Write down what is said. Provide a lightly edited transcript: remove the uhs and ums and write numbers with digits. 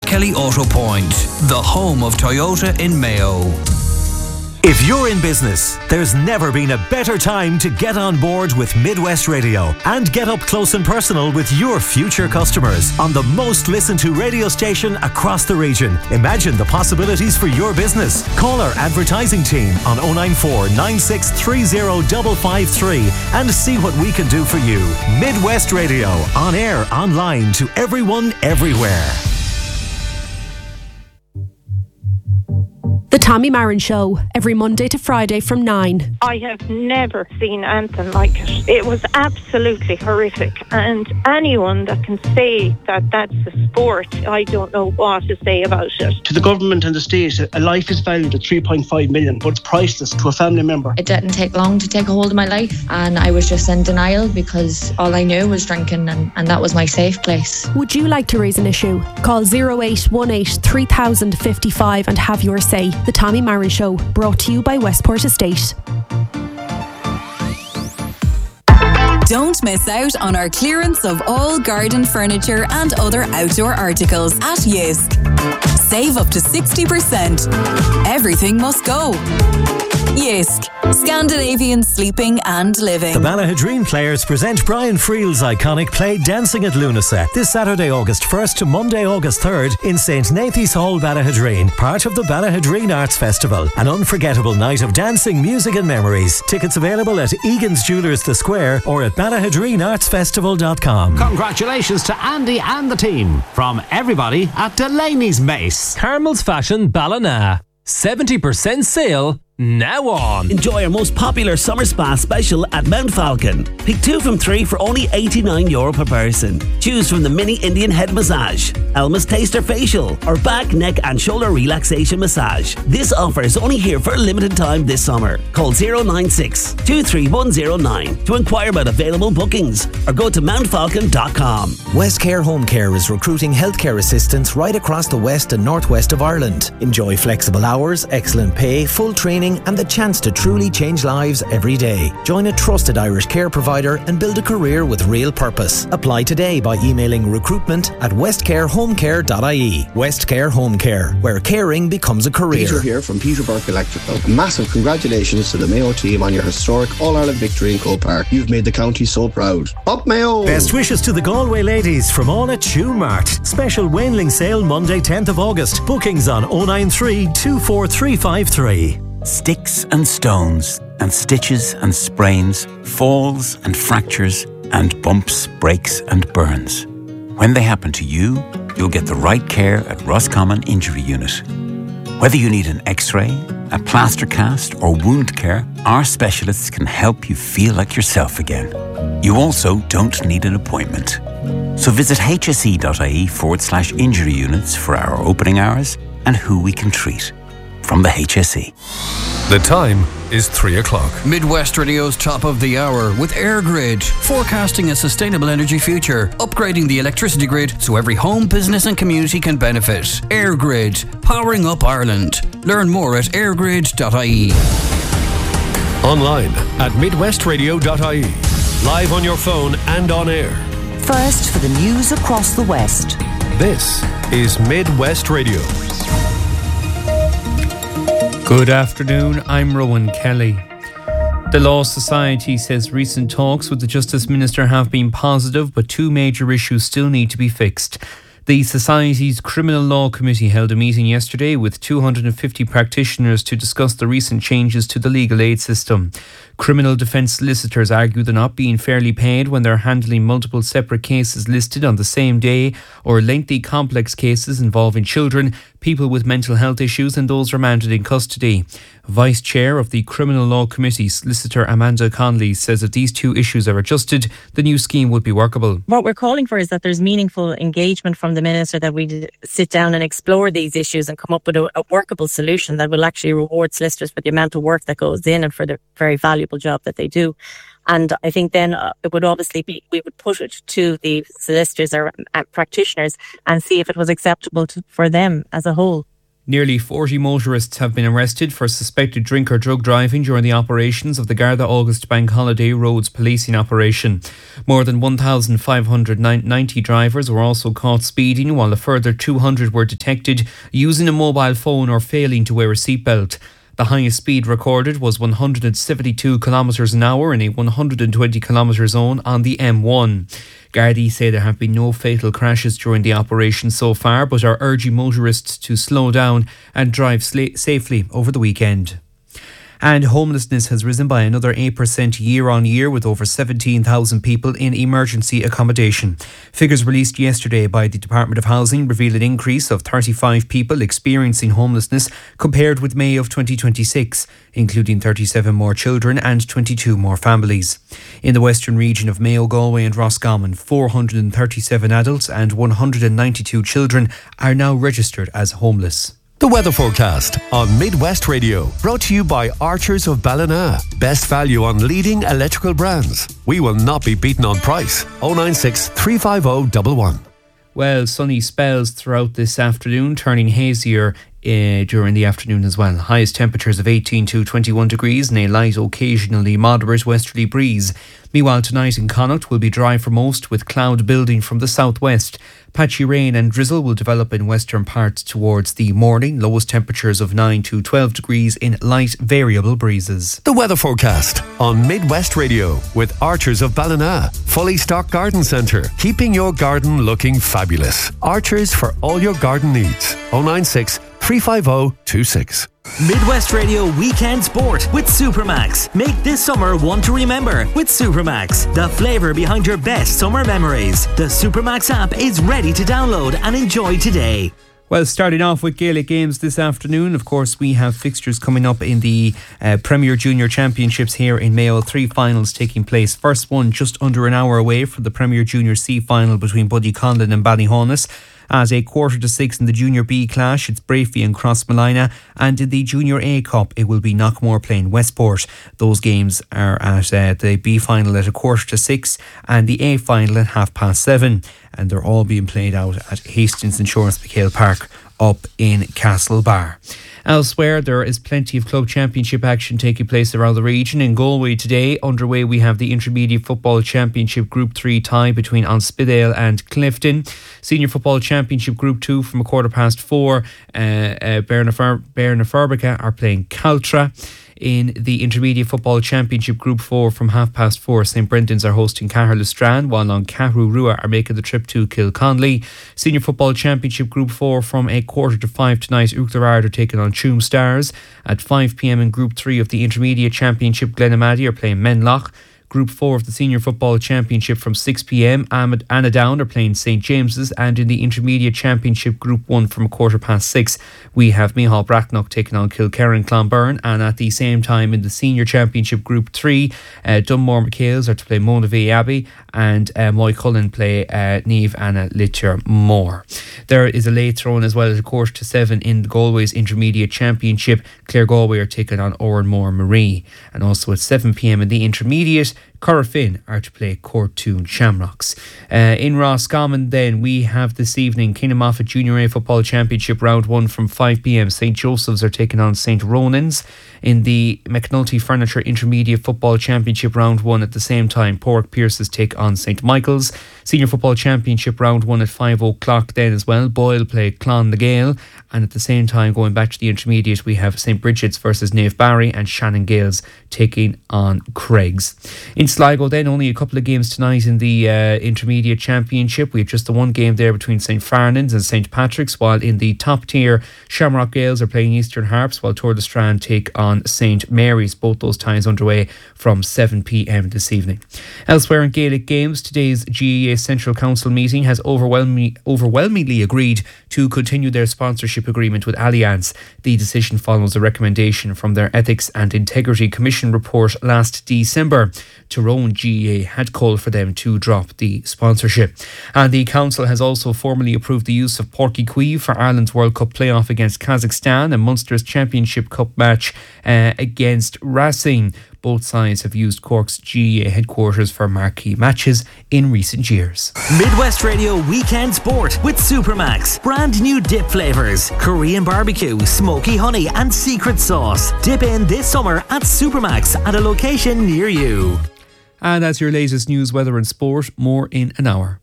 Kelly Auto Point, the home of Toyota in Mayo. If you're in business, there's never been a better time to get on board with Midwest Radio and get up close and personal with your future customers on the most listened to radio station across the region. Imagine the possibilities for your business. Call our advertising team on 094 9630 553 and see what we can do for you. Midwest Radio, on air, online, to everyone, everywhere. The Tommy Marin Show, every Monday to Friday from 9. I have never seen anything like it. It was absolutely horrific. And anyone that can say that that's a sport, I don't know what to say about it. To the government and the state, a life is valued at 3.5 million, but it's priceless to a family member. It didn't take long to take a hold of my life, and I was just in denial because all I knew was drinking, and that was my safe place. Would you like to raise an issue? Call 0818 3055 and have your say. The Tommy Marin Show, brought to you by Westport Estate. Don't miss out on our clearance of all garden furniture and other outdoor articles at Jysk. Save up to 60%. Everything must go. Jysk, Scandinavian sleeping and living. The Ballahadreen Players present Brian Friel's iconic play Dancing at Lunasa this Saturday, August 1st to Monday, August 3rd in St. Nathy's Hall, Ballahadreen, part of the Ballahadreen Arts Festival. An unforgettable night of dancing, music and memories. Tickets available at Egan's Jewellers The Square or at ballahadreenartsfestival.com. Congratulations to Andy and the team from everybody at Delaney's Mace. Carmel's Fashion Ballina. 70% sale now on. Enjoy our most popular summer spa special at Mount Falcon. Pick 2 from 3 for only €89 per person. Choose from the mini Indian head massage, Elma's Taster facial, or back, neck and shoulder relaxation massage. This offer is only here for a limited time this summer. Call 096 23109 to inquire about available bookings or go to mountfalcon.com. Westcare Home Care is recruiting healthcare assistants right across the west and northwest of Ireland. Enjoy flexible hours, excellent pay, full training and the chance to truly change lives every day. Join a trusted Irish care provider and build a career with real purpose. Apply today by emailing recruitment@westcarehomecare.ie. Westcare Home Care, where caring becomes a career. Peter here from Peter Burke Electrical. A massive congratulations to the Mayo team on your historic All-Ireland victory in Croke Park. You've made the county so proud. Up Mayo! Best wishes to the Galway ladies from all at Tune Mart. Special Wainling sale Monday 10th of August. Bookings on 093 24353. Sticks and stones and stitches and sprains, falls and fractures and bumps, breaks and burns. When they happen to you, you'll get the right care at Roscommon Injury Unit. Whether you need an x-ray, a plaster cast or wound care, our specialists can help you feel like yourself again. You also don't need an appointment. So visit hse.ie/injury units for our opening hours and who we can treat. From the HSE. The time is 3 o'clock. Midwest Radio's top of the hour with EirGrid, forecasting a sustainable energy future, upgrading the electricity grid so every home, business and community can benefit. EirGrid, powering up Ireland. Learn more at eirgrid.ie. Online at midwestradio.ie. Live on your phone and on air. First for the news across the West. This is Midwest Radio. Good afternoon, I'm Rowan Kelly. The Law Society says recent talks with the Justice Minister have been positive, but 2 major issues still need to be fixed. The Society's Criminal Law Committee held a meeting yesterday with 250 practitioners to discuss the recent changes to the legal aid system. Criminal defence solicitors argue they're not being fairly paid when they're handling multiple separate cases listed on the same day, or lengthy complex cases involving children, people with mental health issues and those remanded in custody. Vice Chair of the Criminal Law Committee, Solicitor Amanda Conley, says if these 2 issues are adjusted, the new scheme would be workable. What we're calling for is that there's meaningful engagement from the Minister, that we sit down and explore these issues and come up with a workable solution that will actually reward solicitors for the amount of work that goes in and for the very valuable job that they do. And I think then it would obviously be, we would put it to the solicitors or practitioners and see if it was acceptable for them as a whole. Nearly 40 motorists have been arrested for suspected drink or drug driving during the operations of the Garda August Bank Holiday Roads policing operation. More than 1,590 drivers were also caught speeding, while a further 200 were detected using a mobile phone or failing to wear a seatbelt. The highest speed recorded was 172 kilometres an hour in a 120 kilometre zone on the M1. Gardaí say there have been no fatal crashes during the operation so far, but are urging motorists to slow down and drive safely over the weekend. And homelessness has risen by another 8% year on year, with over 17,000 people in emergency accommodation. Figures released yesterday by the Department of Housing reveal an increase of 35 people experiencing homelessness compared with May of 2026, including 37 more children and 22 more families. In the western region of Mayo, Galway and Roscommon, 437 adults and 192 children are now registered as homeless. The weather forecast on Midwest Radio, brought to you by Archers of Ballina. Best value on leading electrical brands. We will not be beaten on price. 096 350 111. Well, sunny spells throughout this afternoon, turning hazier during the afternoon as well. Highest temperatures of 18 to 21 degrees and a light, occasionally moderate westerly breeze. Meanwhile, tonight in Connacht will be dry for most, with cloud building from the southwest. Patchy rain and drizzle will develop in western parts towards the morning. Lowest temperatures of 9 to 12 degrees in light variable breezes. The weather forecast on Midwest Radio with Archers of Ballina. Fully stocked garden centre, keeping your garden looking fabulous. Archers for all your garden needs. 096 350 26. Midwest Radio Weekend Sport with Supermax. Make this summer one to remember with Supermax, the flavour behind your best summer memories. The Supermax app is ready to download and enjoy today. Well, starting off with Gaelic games this afternoon, of course, we have fixtures coming up in the Premier Junior Championships here in Mayo. 3 finals taking place. First one just under an hour away from the Premier Junior C final between Buddy Conlon and Ballyhonus. At 6:15 in the Junior B clash, it's Brafey and Crossmolina, and in the Junior A Cup, it will be Knockmore playing Westport. Those games are at the B final at 6:15 and the A final at 7:30, and they're all being played out at Hastings Insurance McHale Park up in Castlebar. Elsewhere, there is plenty of club championship action taking place around the region. In Galway today, underway we have the Intermediate Football Championship Group 3 tie between Onspidale and Clifton. Senior Football Championship Group 2 from 4:15. Bernaferbica are playing Caltra. In the Intermediate Football Championship Group 4 from 4:30, St Brendan's are hosting Caherlestrand, while Loncahrú Rua are making the trip to Kilconley. Senior Football Championship Group 4 from 4:45 tonight, Uachtarard are taking on Tuam Stars. At 5 p.m. in Group 3 of the Intermediate Championship, Glenamaddy are playing Menlough. Group 4 of the Senior Football Championship from 6 p.m, Annadown are playing St James's, and in the Intermediate Championship Group 1 from 6:15, we have Mihal Bracknock taking on Kilkerran Clonberne, and at the same time in the Senior Championship Group 3, Dunmore McHales are to play Monavie Abbey, and Moycullen play Niamh Anna Litcher Moore. There is a late throw-in as well at 7:15 in the Galway's Intermediate Championship. Clare Galway are taking on Oranmore Marie, and also at 7 p.m. in the Intermediate, Corofin are to play Courtoon Shamrocks. In Roscommon then, we have this evening Keenan Moffat Junior A Football Championship Round 1 from 5 p.m. St Joseph's are taking on St Ronan's. In the McNulty Furniture Intermediate Football Championship Round 1 at the same time, Pork Pierce's take on St Michael's. Senior Football Championship Round 1 at 5 o'clock then as well. Boyle play Clon the Gale, and at the same time, going back to the Intermediate, we have St Bridget's versus Naomh Barry and Shannon Gales taking on Craigs. In Sligo then, only a couple of games tonight in the Intermediate Championship. We have just the one game there between St Farnan's and St Patrick's, while in the top tier, Shamrock Gales are playing Eastern Harps, while Tour de Strand take on St Mary's. Both those ties underway from 7 p.m. this evening. Elsewhere in Gaelic games, today's GAA Central Council meeting has overwhelmingly agreed to continue their sponsorship agreement with Allianz. The decision follows a recommendation from their Ethics and Integrity Commission report last December to Tyrone GAA had called for them to drop the sponsorship. And the council has also formally approved the use of Páirc Uí Chaoimh for Ireland's World Cup playoff against Kazakhstan and Munster's Championship Cup match against Racing. Both sides have used Cork's GAA headquarters for marquee matches in recent years. Midwest Radio Weekend Sport with Supermax. Brand new dip flavours. Korean barbecue, smoky honey and secret sauce. Dip in this summer at Supermax at a location near you. And that's your latest news, weather and sport. More in an hour.